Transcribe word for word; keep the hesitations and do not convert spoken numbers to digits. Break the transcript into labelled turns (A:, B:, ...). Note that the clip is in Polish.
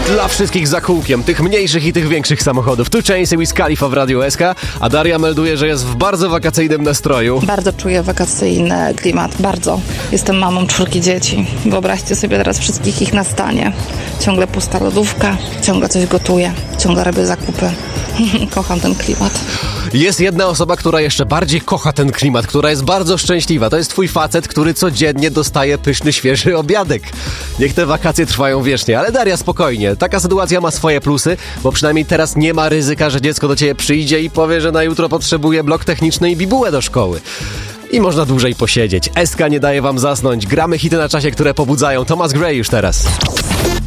A: Dla wszystkich za kółkiem, tych mniejszych i tych większych samochodów. Tu Chains i Wiz Khalifa w Radiu S K, a Daria melduje, że jest w bardzo wakacyjnym nastroju.
B: Bardzo czuję wakacyjny klimat, bardzo. Jestem mamą czwórki dzieci. Wyobraźcie sobie teraz wszystkich ich na stanie. Ciągle pusta lodówka, ciągle coś gotuję, ciągle robię zakupy. Kocham ten klimat.
A: Jest jedna osoba, która jeszcze bardziej kocha ten klimat, która jest bardzo szczęśliwa. To jest twój facet, który codziennie dostaje pyszny, świeży obiadek. Niech te wakacje trwają wiecznie, ale Daria, spokojnie. Taka sytuacja ma swoje plusy, bo przynajmniej teraz nie ma ryzyka, że dziecko do ciebie przyjdzie i powie, że na jutro potrzebuje blok techniczny i bibułę do szkoły. I można dłużej posiedzieć. S K nie daje wam zasnąć. Gramy hity na czasie, które pobudzają. Thomas Gray już teraz.